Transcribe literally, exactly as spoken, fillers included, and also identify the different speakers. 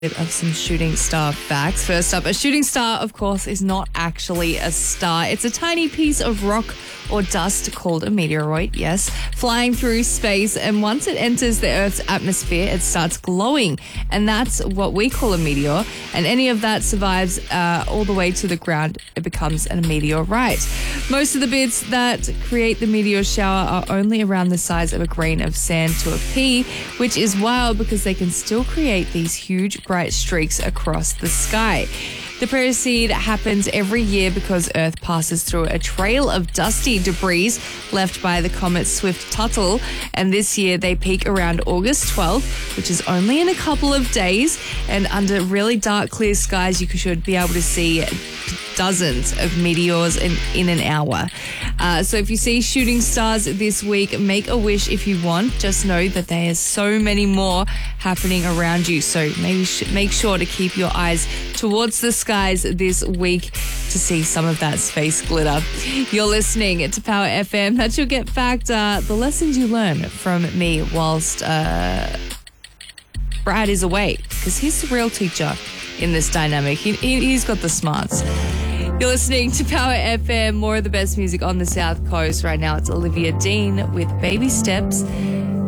Speaker 1: Of some shooting star facts. First up, a shooting star, of course, is not actually a star. It's a tiny piece of rock or dust called a meteoroid, yes, flying through space, and once it enters the Earth's atmosphere, it starts glowing, and that's what we call a meteor, and any of that survives uh, all the way to the ground, it becomes a meteorite. Most of the bits that create the meteor shower are only around the size of a grain of sand to a pea, which is wild because they can still create these huge bright streaks across the sky. The Perseid happens every year because Earth passes through a trail of dusty debris left by the comet Swift-Tuttle, and this year they peak around August twelfth, which is only in a couple of days, and under really dark, clear skies you should be able to see dozens of meteors in, in an hour. Uh, so if you see shooting stars this week, make a wish if you want. Just know that there's so many more happening around you. So maybe sh- make sure to keep your eyes towards the skies this week to see some of that space glitter. You're listening to Power F M. That's your Get Fact, uh, the lessons you learn from me whilst uh, Brad is away, because he's the real teacher in this dynamic. He, he, he's got the smarts. You're listening to Power F M, more of the best music on the South Coast. Right now it's Olivia Dean with Baby Steps.